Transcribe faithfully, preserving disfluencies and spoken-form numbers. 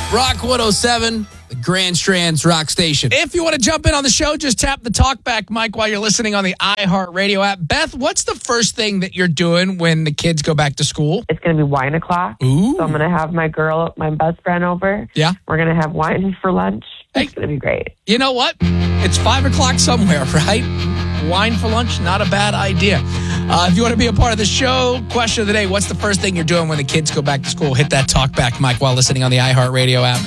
Rock one oh seven, the Grand Strands Rock Station. If you want to jump in on the show, just tap the talkback mic while you're listening on the iHeartRadio app. Beth, what's the first thing that you're doing when the kids go back to school? It's going to be wine o'clock. Ooh. So I'm going to have my girl, my best friend over. Yeah. We're going to have wine for lunch. Hey. It's going to be great. You know what? It's five o'clock somewhere, right? Wine for lunch, not a bad idea. Uh, if you want to be a part of the show, question of the day, what's the first thing you're doing when the kids go back to school? Hit that talkback mic while listening on the iHeartRadio app.